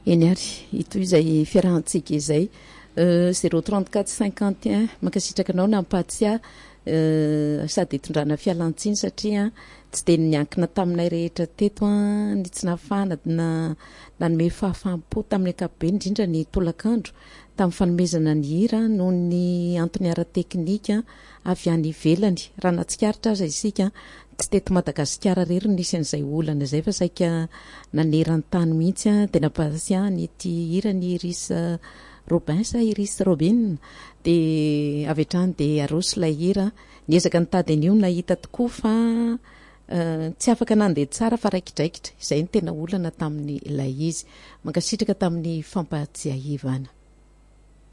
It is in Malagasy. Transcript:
eny ary ito izay fiarahantsika izay 03451 mankasitraka anao nampatsy sady hitondrana fialantsiny satria tsy de niankina taminay rehetra teto ny tsy nafana na nanome fahafaham-po tamin'ny ankapobeny indrindra ny tolakandro tamin'ny fanomezana ny hira noho ny antony ara-teknika avy any ivelany raha natsikaritra aza isika tsy teto Madagasikara rery nisy an'izay olana izay fa saika nanerany tany mihitsy dia nampatsy ity hira ny Iris Robin sa Iris Robin dia avy hatrany dia aroso ilay hira niezaka nitady an'io nahita tokoa fa tsy afaka nandeha tsara fa raikidraikitra izay ny tena olana tamin'ny ilay izy mankasitraka tamin'ny fampatsiahivana.